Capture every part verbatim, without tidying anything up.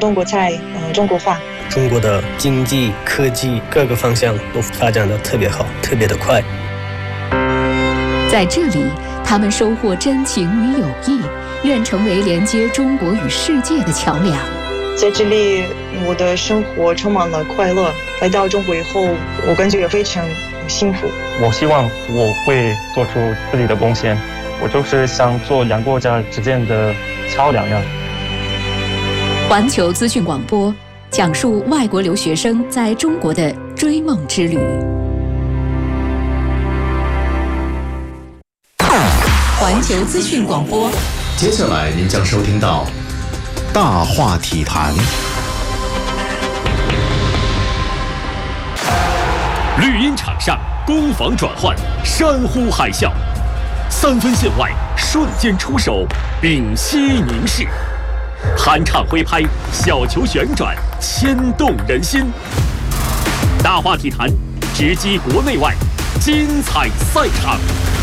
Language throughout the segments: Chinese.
中国菜呃中国化。 中国的经济、科技各个方向都发展的特别好，特别的快。 在这里，他们收获真情与友谊，愿成为连接中国与世界的桥梁。 在这里，我的生活充满了快乐。来到中国以后，我感觉也非常幸福。 我希望我会做出自己的贡献，我就是想做两国家之间的桥梁呀。 环球资讯广播讲述外国留学生在中国的追梦之旅。环球资讯广播， 接下来您将收听到大话体坛。 绿茵场上攻防转换，山呼海啸，三分线外瞬间出手，屏息凝视，酣畅挥拍，小球旋转，牵动人心。大话体坛，直击国内外精彩赛场。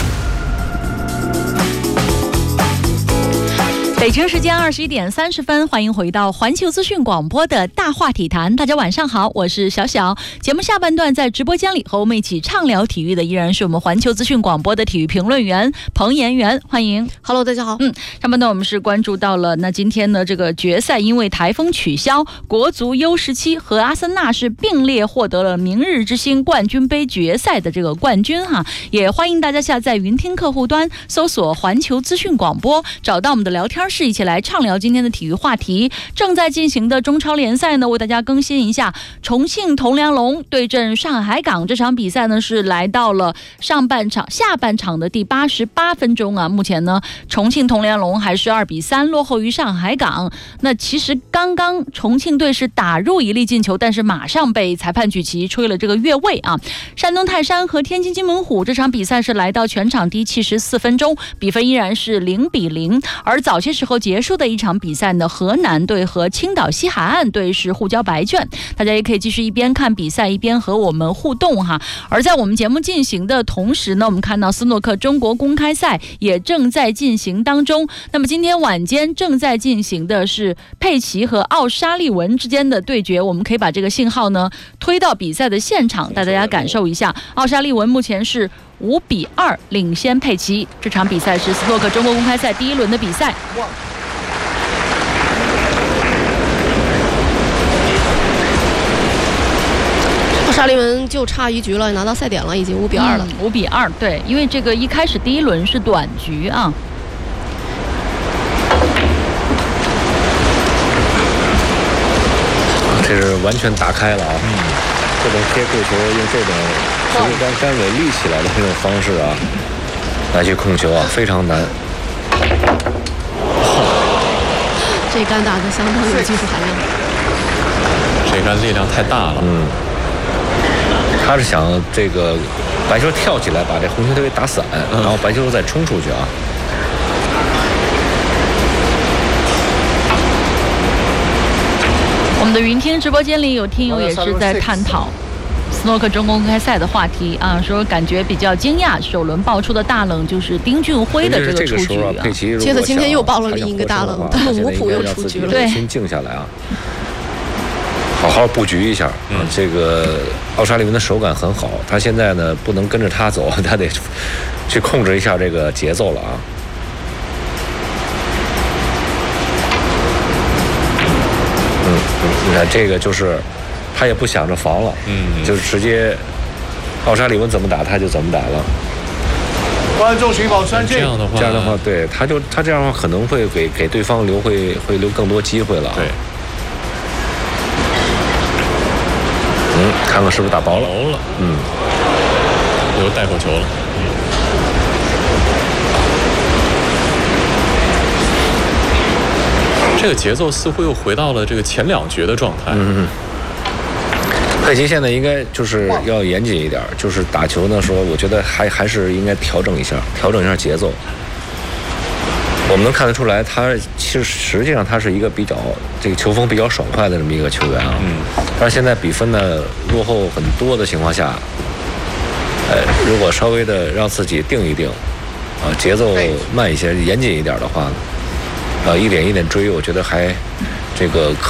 北京时间二十一点三十分，欢迎回到环球资讯广播的大话体坛。大家晚上好，我是小小。节目下半段在直播间里和我们一起畅聊体育的，依然是我们环球资讯广播的体育评论员彭延元，欢迎。 Hello， 大家好。 嗯，上半段我们是关注到了，那今天呢这个决赛因为台风取消，国足 U 十七 和阿森纳是并列获得了明日之星冠军杯决赛的这个冠军哈。也欢迎大家下载云听客户端，搜索环球资讯广播，找到我们的聊天是一起来畅聊今天的体育话题。正在进行的中超联赛呢，为大家更新一下，重庆铜梁龙对阵上海港这场比赛呢是来到了上半场下半场的第八十八分钟啊。目前呢，重庆铜梁龙还是二比三落后于上海港。那其实刚刚重庆队是打入一粒进球，但是马上被裁判举旗吹了这个越位啊。山东泰山和天津津门虎这场比赛是来到全场第七十四分钟，比分依然是零比零。而早些时候结束的一场比赛呢，河南队和青岛西海岸队是互交白卷，大家也可以继续一边看比赛一边和我们互动哈。而在我们节目进行的同时呢，我们看到斯诺克中国公开赛也正在进行当中。那么今天晚间正在进行的是佩奇和奥沙利文之间的对决，我们可以把这个信号呢推到比赛的现场，带大家感受一下。奥沙利文目前是五比二领先佩奇，这场比赛是斯诺克中国公开赛第一轮的比赛。 奥沙利文就差一局了，拿到赛点了，已经五比二了。 五、嗯、比二，对，因为这个一开始第一轮是短局啊。 这是完全打开了啊！嗯，这种贴扣球用这种球杆杆尾立起来的这种方式啊，来去控球啊，非常难。 这杆打得相当有技术含量。 这杆力量太大了。 嗯。他是想这个白球跳起来把这红球队打散，嗯、然后白球再冲出去啊。 我们的云听直播间里有听友也是在探讨斯诺克中国公开赛的话题啊，说感觉比较惊讶，首轮爆出的大冷就是丁俊晖的这个出局啊。 接着今天又爆了另一个大冷，他们五浦又出局了。 对，先静下来啊。好好布局一下，嗯，这个奥沙利文的手感很好，他现在呢不能跟着他走，他得去控制一下这个节奏了啊。嗯，你看这个就是他也不想着防了，嗯，就是直接奥沙利文怎么打他就怎么打了。 观众请保持安静。 这样的话，这样的话，对，他就他这样的话可能会给给对方留会会留更多机会了。 对。 嗯，看看是不是打薄了？ 薄了， 嗯， 有带口球了。嗯，这个节奏似乎又回到了这个前两局的状态。 嗯，佩奇现在应该就是要严谨一点，就是打球的时候，我觉得还还是应该调整一下，调整一下节奏。我们能看得出来，他其实实际上他是一个比较这个球风比较爽快的这么一个球员啊。嗯。但是现在比分呢落后很多的情况下，呃，如果稍微的让自己定一定，啊、呃，节奏慢一些、严谨一点的话，啊、呃，一点一点追，我觉得还这个